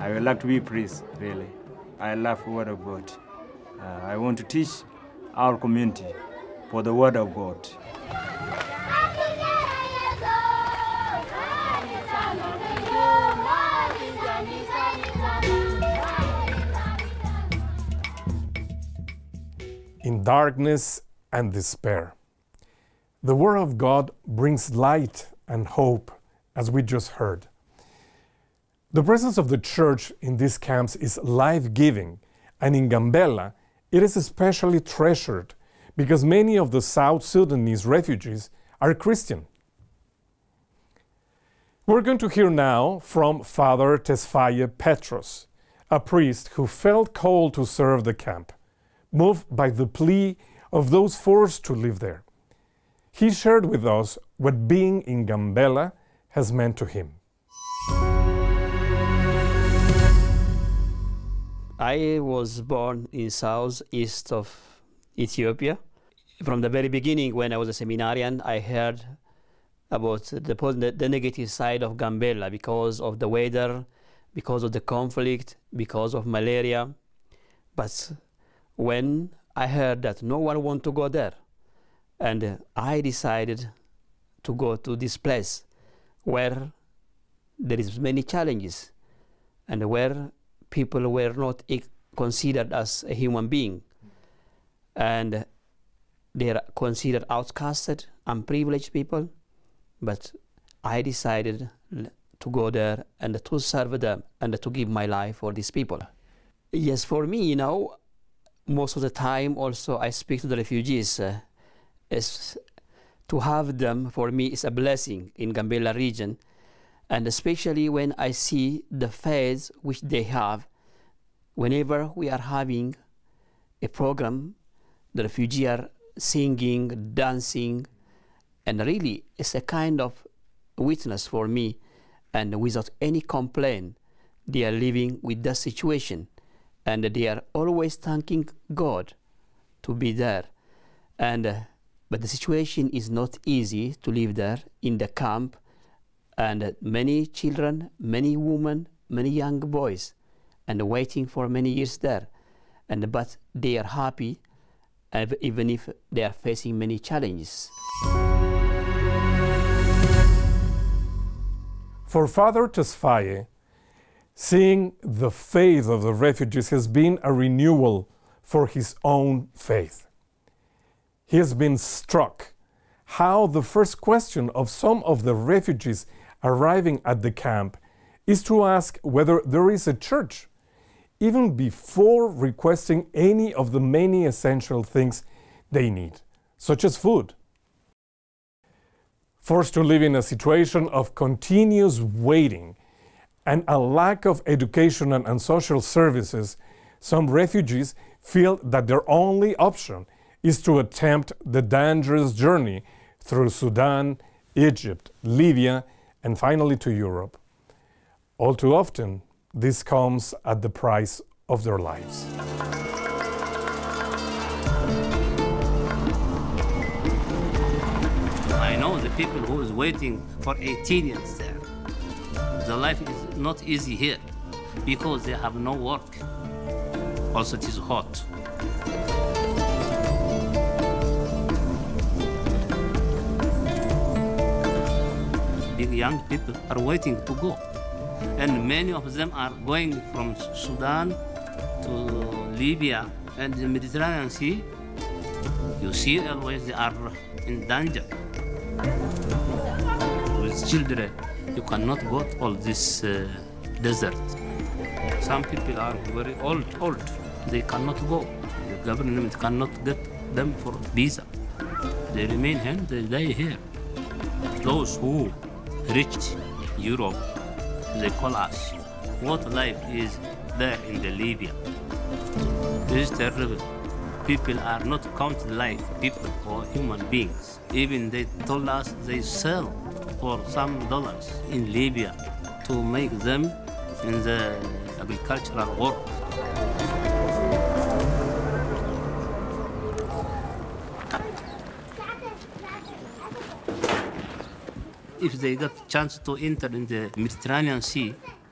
I would like to be a priest, really. I love the Word of God. I want to teach our community for the Word of God. In darkness and despair, the Word of God brings light and hope, as we just heard. The presence of the church in these camps is life-giving, and in Gambela, it is especially treasured because many of the South Sudanese refugees are Christian. We're going to hear now from Father Tesfaye Petros, a priest who felt called to serve the camp, moved by the plea of those forced to live there. He shared with us what being in Gambela has meant to him. I was born in southeast of Ethiopia. From the very beginning, when I was a seminarian, I heard about the negative side of Gambela because of the weather, because of the conflict, because of malaria. But when I heard that no one wanted to go there, and I decided to go to this place where there is many challenges and where people were not considered as a human being, and they are considered outcasted, unprivileged people. But I decided to go there and to serve them and to give my life for these people. Yes, for me, most of the time also I speak to the refugees. Is to have them, for me, is a blessing in Gambela region, and especially when I see the faith which they have. Whenever we are having a program, the refugees are singing, dancing, and really it's a kind of witness for me, and without any complaint, they are living with that situation, and they are always thanking God to be there. But the situation is not easy to live there in the camp, and many children, many women, many young boys, and waiting for many years there. But they are happy, even if they are facing many challenges. For Father Tesfaye, seeing the faith of the refugees has been a renewal for his own faith. He has been struck how the first question of some of the refugees arriving at the camp is to ask whether there is a church, even before requesting any of the many essential things they need, such as food. Forced to live in a situation of continuous waiting and a lack of educational and social services, some refugees feel that their only option is to attempt the dangerous journey through Sudan, Egypt, Libya, and finally to Europe. All too often, this comes at the price of their lives. I know the people who is waiting for 18 years there. The life is not easy here because they have no work. Also, it is hot. Big young people are waiting to go. And many of them are going from Sudan to Libya and the Mediterranean Sea. You see always they are in danger. With children, you cannot go to all this desert. Some people are very old. They cannot go. The government cannot get them for visa. They remain here, they die here. Those who reached Europe, they call us. What life is there in the Libya? This is terrible. People are not counted like people or human beings. Even they told us they sell for some dollars in Libya to make them in the agricultural work. If they got chance to enter in the Mediterranean Sea,